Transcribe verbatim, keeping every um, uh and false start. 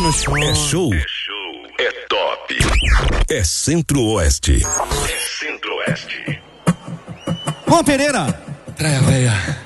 no show. É show. É show. É top. É Centro-Oeste. É Centro-Oeste. Juan Pereira. Traia, véia.